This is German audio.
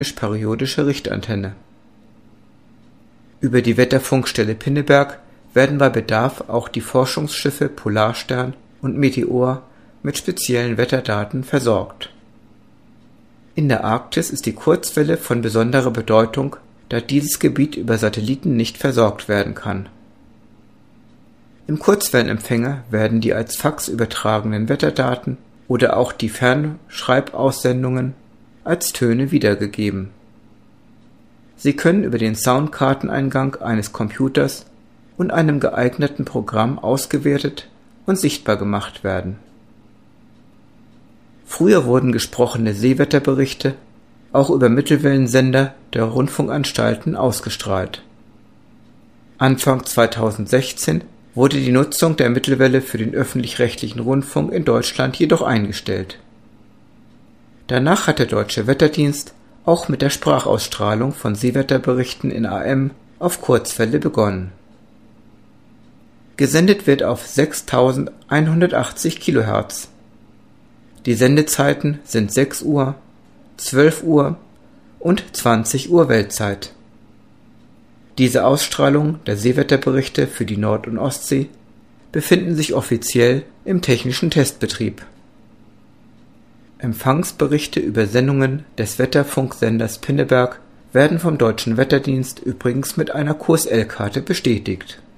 periodische Richtantenne. Über die Wetterfunkstelle Pinneberg werden bei Bedarf auch die Forschungsschiffe Polarstern und Meteor mit speziellen Wetterdaten versorgt. In der Arktis ist die Kurzwelle von besonderer Bedeutung, da dieses Gebiet über Satelliten nicht versorgt werden kann. Im Kurzwellenempfänger werden die als Fax übertragenen Wetterdaten oder auch die Fernschreibaussendungen als Töne wiedergegeben. Sie können über den Soundkarteneingang eines Computers und einem geeigneten Programm ausgewertet und sichtbar gemacht werden. Früher wurden gesprochene Seewetterberichte auch über Mittelwellensender der Rundfunkanstalten ausgestrahlt. Anfang 2016 wurde die Nutzung der Mittelwelle für den öffentlich-rechtlichen Rundfunk in Deutschland jedoch eingestellt. Danach hat der Deutsche Wetterdienst auch mit der Sprachausstrahlung von Seewetterberichten in AM auf Kurzwelle begonnen. Gesendet wird auf 6180 kHz. Die Sendezeiten sind 6 Uhr, 12 Uhr und 20 Uhr Weltzeit. Diese Ausstrahlungen der Seewetterberichte für die Nord- und Ostsee befinden sich offiziell im technischen Testbetrieb. Empfangsberichte über Sendungen des Wetterfunksenders Pinneberg werden vom Deutschen Wetterdienst übrigens mit einer QSL-Karte bestätigt